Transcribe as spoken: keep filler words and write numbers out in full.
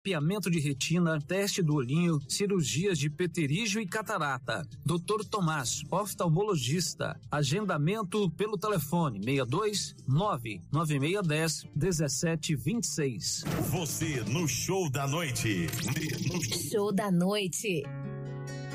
mapeamento de retina, teste do olhinho, cirurgias de peterígio e catarata. doutor Tomás, oftalmologista. Agendamento pelo telefone seis dois nove nove seis um zero um sete dois seis. Você no Show da Noite. Show da Noite.